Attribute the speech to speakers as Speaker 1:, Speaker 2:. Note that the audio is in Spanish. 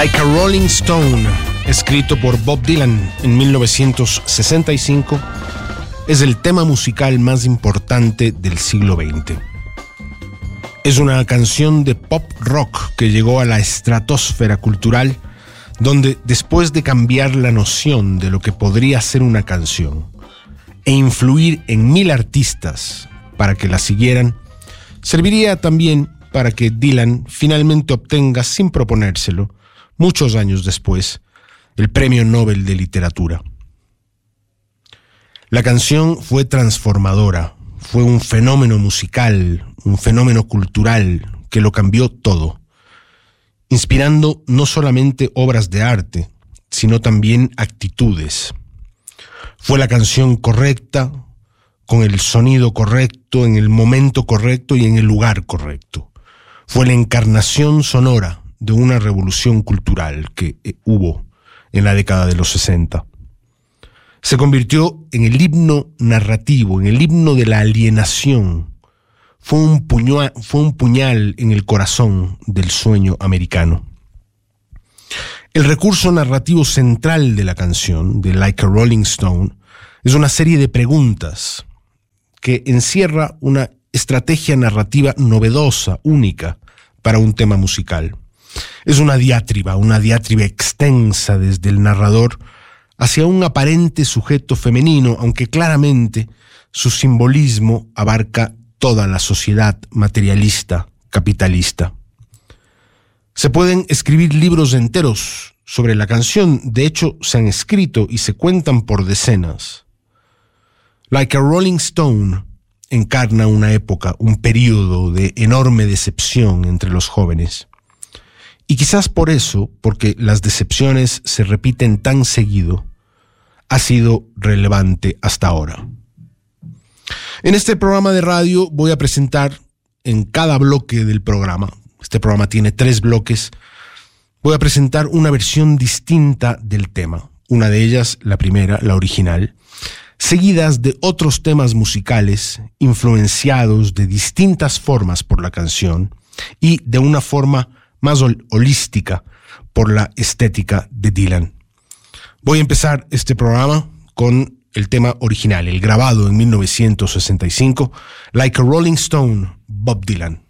Speaker 1: Like a Rolling Stone, escrito por Bob Dylan en 1965, es el tema musical más importante del siglo XX. Es una canción de pop rock que llegó a la estratosfera cultural, donde después de cambiar la noción de lo que podría ser una canción e influir en 1000 artistas para que la siguieran, serviría también para que Dylan finalmente obtenga, sin proponérselo, muchos años después, el Premio Nobel de Literatura. La canción fue transformadora, fue un fenómeno musical, un fenómeno cultural que lo cambió todo, inspirando no solamente obras de arte, sino también actitudes. Fue la canción correcta, con el sonido correcto, en el momento correcto y en el lugar correcto. Fue la encarnación sonora de una revolución cultural que hubo en la década de los 60. Se convirtió en el himno narrativo, en el himno de la alienación. Fue un puñal en el corazón del sueño americano. El recurso narrativo central de la canción, de Like a Rolling Stone, es una serie de preguntas que encierra una estrategia narrativa novedosa, única, para un tema musical. Es una diatriba extensa desde el narrador hacia un aparente sujeto femenino, aunque claramente su simbolismo abarca toda la sociedad materialista, capitalista. Se pueden escribir libros enteros sobre la canción, de hecho se han escrito y se cuentan por decenas. Like a Rolling Stone encarna una época, un período de enorme decepción entre los jóvenes. Y quizás por eso, porque las decepciones se repiten tan seguido, ha sido relevante hasta ahora. En este programa de radio voy a presentar en cada bloque del programa, este programa tiene 3 bloques, voy a presentar una versión distinta del tema. Una de ellas, la primera, la original, seguidas de otros temas musicales influenciados de distintas formas por la canción y de una forma más holística por la estética de Dylan. Voy a empezar este programa con el tema original, el grabado en 1965, Like a Rolling Stone, Bob Dylan.